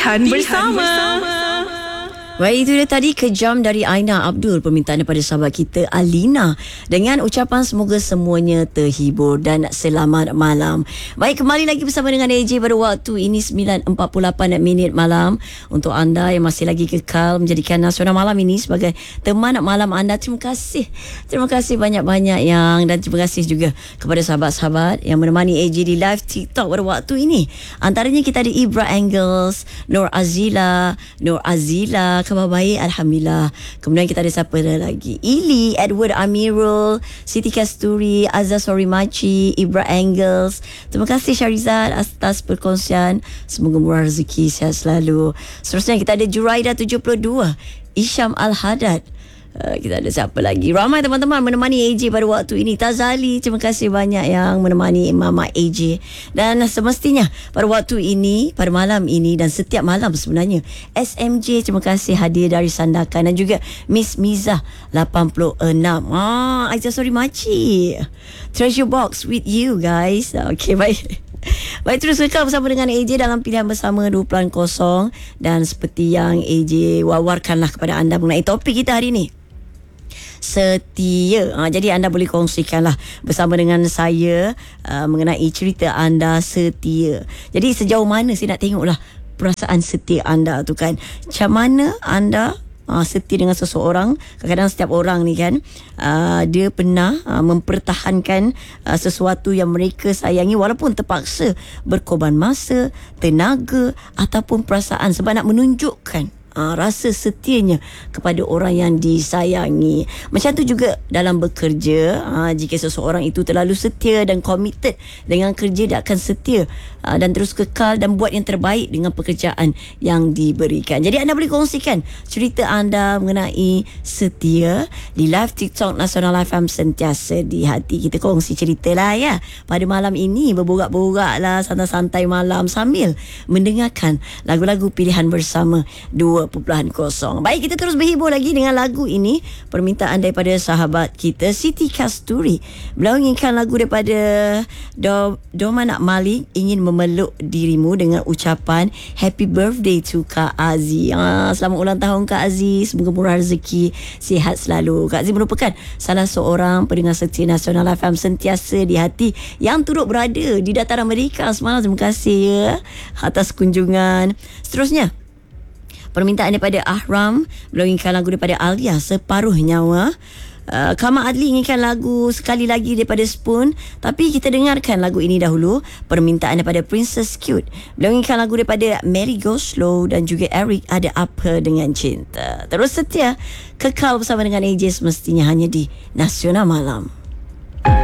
Pilihan Bersama. Baik, itu dia tadi Kejam dari Aina Abdul, permintaan daripada sahabat kita Alina, dengan ucapan semoga semuanya terhibur dan selamat malam. Baik, kembali lagi bersama dengan AJ pada waktu ini 9.48 malam. Untuk anda yang masih lagi kekal menjadikan Nasional Malam ini sebagai teman malam anda, terima kasih. Terima kasih banyak-banyak dan terima kasih juga kepada sahabat-sahabat yang menemani AJ di live TikTok pada waktu ini. Antaranya kita ada Ibra Angles, Nur Azila, khabar baik, Alhamdulillah. Kemudian kita ada siapa lagi? Ili, Edward Amirul, Siti Kasturi, Azza Sorimachi, Ibra Angles. Terima kasih Syarizal atas perkongsian. Semoga murah rezeki, sihat selalu. Seterusnya kita ada Juraida 72, Isham Al-Hadad. Kita ada siapa lagi? Ramai teman-teman menemani AJ pada waktu ini. Tazali, terima kasih banyak yang menemani Mama AJ. Dan semestinya pada waktu ini, pada malam ini dan setiap malam sebenarnya, SMJ terima kasih hadir dari Sandakan, dan juga Miss Miza 86. Aizah sorry Maci. Treasure box with you guys. Okay, baik. Baik, terus kekal bersama dengan AJ dalam Pilihan Bersama 2.0. Dan seperti yang AJ wawarkanlah kepada anda mengenai topik kita hari ini, setia. Jadi anda boleh kongsikanlah bersama dengan saya mengenai cerita anda setia. Jadi sejauh mana saya nak tengoklah perasaan setia anda tu kan. Macam mana anda setia dengan seseorang. Kadang-kadang setiap orang ni kan, dia pernah mempertahankan sesuatu yang mereka sayangi walaupun terpaksa berkorban masa, tenaga ataupun perasaan sebab nak menunjukkan rasa setianya kepada orang yang disayangi. Macam tu juga dalam bekerja. Jika seseorang itu terlalu setia dan committed dengan kerja, dia akan setia dan terus kekal dan buat yang terbaik dengan pekerjaan yang diberikan. Jadi anda boleh kongsikan cerita anda mengenai setia di live TikTok Nasional FM Sentiasa di Hati. Kita kongsi cerita lah ya pada malam ini, berborak-borak lah, santai-santai malam sambil mendengarkan lagu-lagu Pilihan Bersama 2.0. Baik, kita terus berhibur lagi dengan lagu ini, permintaan daripada sahabat kita Siti Kasturi. Beliau inginkan lagu daripada Domanak Malik, Ingin Memeluk Dirimu, dengan ucapan Happy Birthday to Kak Aziz. Selamat ulang tahun Kak Aziz, semoga murah rezeki, sihat selalu. Kak Aziz merupakan salah seorang pendengar setia Nasional FM Sentiasa di Hati yang turut berada di dataran Amerika semalam. Terima kasih ya atas kunjungan. Seterusnya, permintaan daripada Ahram, beliau inginkan lagu daripada Alia, Separuh Nyawa. Kama Adli inginkan lagu Sekali Lagi daripada Spoon. Tapi kita dengarkan lagu ini dahulu, permintaan daripada Princess Cute. Beliau inginkan lagu daripada Mary Go Slow dan juga Eric, Ada Apa Dengan Cinta. Terus setia, kekal bersama dengan AJ semestinya hanya di Nasional Malam.